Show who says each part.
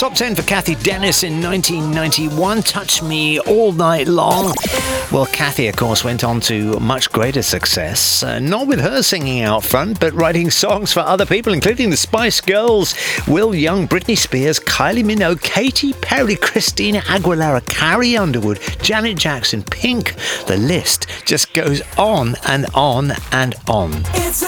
Speaker 1: Top 10 for Kathy Dennis in 1991, Touch Me All Night Long. Well, Kathy, of course, went on to much greater success, not with her singing out front, but writing songs for other people, including the Spice Girls, Will Young, Britney Spears, Kylie Minogue, Katy Perry, Christina Aguilera, Carrie Underwood, Janet Jackson, Pink. The list just goes on and on and on.